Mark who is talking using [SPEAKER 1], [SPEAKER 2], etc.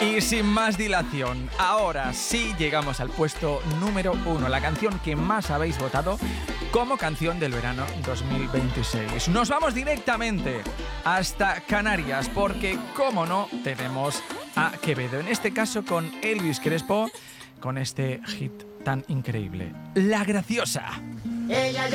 [SPEAKER 1] Y sin más dilación, ahora sí llegamos al puesto número 1, la canción que más habéis votado como canción del verano 2026. Nos vamos directamente hasta Canarias porque, como no, tenemos a Quevedo, en este caso con Elvis Crespo, con este hit tan increíble, La Graciosa.